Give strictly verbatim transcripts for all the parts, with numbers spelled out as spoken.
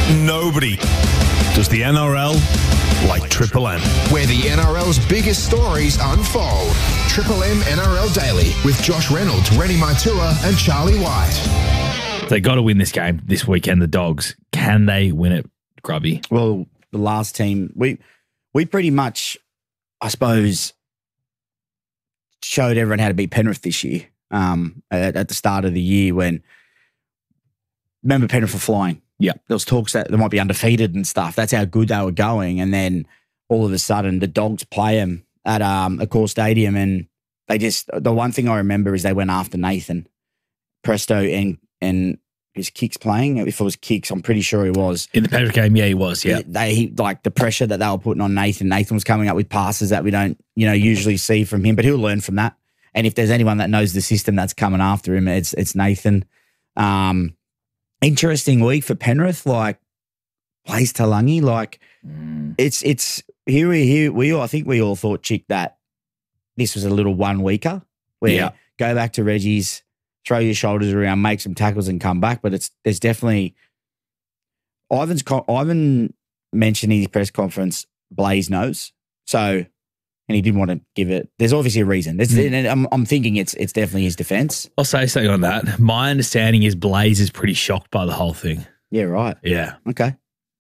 Nobody does the N R L like Triple M. Where the N R L's biggest stories unfold. Triple M N R L Daily with Josh Reynolds, Rennie Maitua and Charlie White. They got to win this game this weekend, the Dogs. Can they win it, Grubby? Well, the last team, we we pretty much, I suppose, showed everyone how to beat Penrith this year um, at, at the start of the year when, remember Penrith were flying. Yeah. There was talks that they might be undefeated and stuff. That's how good they were going. And then all of a sudden the Dogs play them at um, Accor Stadium and they just, the one thing I remember is they went after Nathan Presto and, and his Kicks playing. If it was Kicks, I'm pretty sure he was. In the Penrith game, yeah, he was, yeah. They, he, like the pressure that they were putting on Nathan, Nathan was coming up with passes that we don't, you know, usually see from him, but he'll learn from that. And if there's anyone that knows the system that's coming after him, it's it's Nathan. Um, Interesting week for Penrith, like Blaze Talangi, like mm. it's it's here we here we all I think we all thought, Chick, that this was a little one weeker where yeah. go back to Reggie's, throw your shoulders around, make some tackles and come back. But it's there's definitely Ivan's Ivan mentioned in his press conference Blaze knows, so and he didn't want to give it. There's obviously a reason. Mm. And I'm, I'm thinking it's it's definitely his defense. I'll say something on that. My understanding is Blaze is pretty shocked by the whole thing. Yeah, right. Yeah. Okay.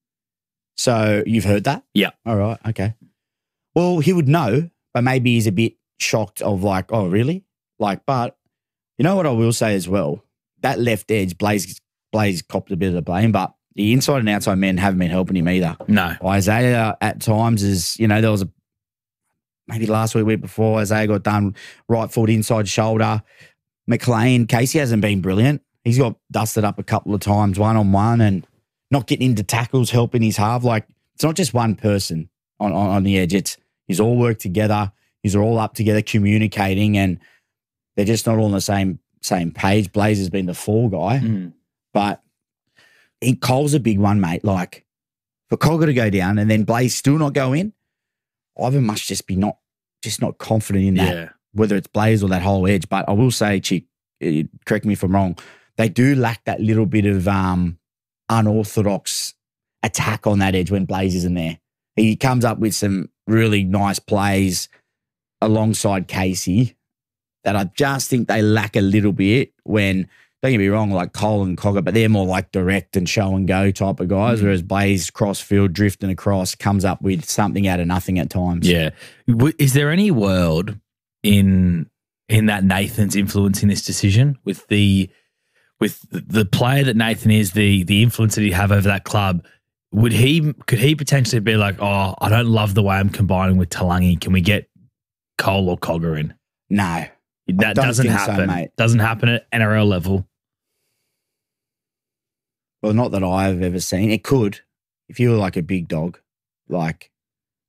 So you've heard that? Yeah. All right. Okay. Well, he would know, but maybe he's a bit shocked of like, oh, really? Like, but you know what I will say as well? That left edge, Blaze, Blaze copped a bit of the blame, but the inside and outside men haven't been helping him either. No. Isaiah at times is, you know, there was a maybe last week, week before, Isaiah got done right foot, inside shoulder. McLean, Casey hasn't been brilliant. He's got dusted up a couple of times, one-on-one, and not getting into tackles, helping his half. Like, it's not just one person on, on, on the edge. It's he's all worked together. He's all up together, communicating, and they're just not all on the same same page. Blaze has been the fall guy, mm. but he Cole's a big one, mate. Like, for Cogger to go down and then Blaze still not go in, Ivan must just be not just not confident in that, yeah. whether it's Blaze or that whole edge. But I will say, Chick, correct me if I'm wrong, they do lack that little bit of um, unorthodox attack on that edge when Blaze isn't there. He comes up with some really nice plays alongside Casey that I just think they lack a little bit when, don't get me wrong, like Cole and Cogger, but they're more like direct and show and go type of guys, mm-hmm. whereas Blaze cross-field, drifting across, comes up with something out of nothing at times. Yeah. Is there any world in in that Nathan's influencing this decision with the with the player that Nathan is, the the influence that he have over that club? Would he could he potentially be like, oh, I don't love the way I'm combining with Talangi. Can we get Cole or Cogger in? No. That doesn't happen. So, mate. Doesn't happen at N R L level. Well, not that I've ever seen. It could, if you were like a big dog, like